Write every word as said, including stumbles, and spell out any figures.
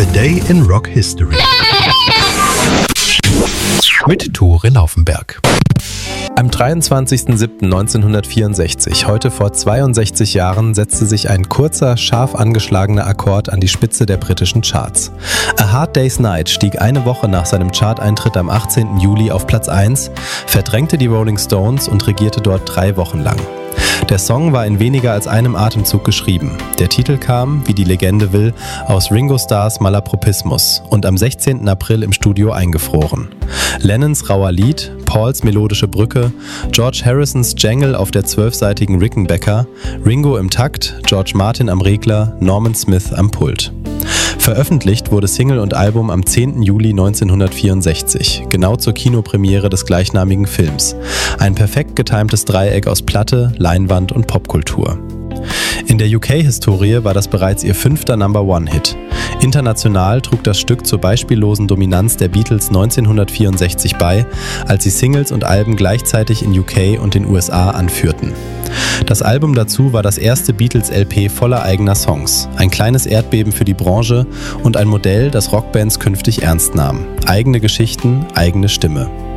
Day in Rock History mit Tore Laufenberg. Am dreiundzwanzigsten siebten neunzehnhundertvierundsechzig, heute vor zweiundsechzig Jahren, setzte sich ein kurzer, scharf angeschlagener Akkord an die Spitze der britischen Charts. A Hard Day's Night stieg eine Woche nach seinem Charteintritt am achtzehnten Juli auf Platz eins, verdrängte die Rolling Stones und regierte dort drei Wochen lang. Der Song war in weniger als einem Atemzug geschrieben. Der Titel kam, wie die Legende will, aus Ringo Starrs Malapropismus und am sechzehnten April im Studio eingefroren. Lennons rauer Lied, Pauls melodische Brücke, George Harrisons Jangle auf der zwölfseitigen Rickenbacker, Ringo im Takt, George Martin am Regler, Norman Smith am Pult. Veröffentlicht wurde Single und Album am zehnten Juli neunzehnhundertvierundsechzig, genau zur Kinopremiere des gleichnamigen Films. Ein perfekt getimtes Dreieck aus Platte, Leinwand und Popkultur. In der U K-Historie war das bereits ihr fünfter Number-One-Hit. International trug das Stück zur beispiellosen Dominanz der Beatles neunzehnhundertvierundsechzig bei, als sie Singles und Alben gleichzeitig in U K und den U S A anführten. Das Album dazu war das erste Beatles-L P voller eigener Songs, ein kleines Erdbeben für die Branche und ein Modell, das Rockbands künftig ernst nahm. Eigene Geschichten, eigene Stimme.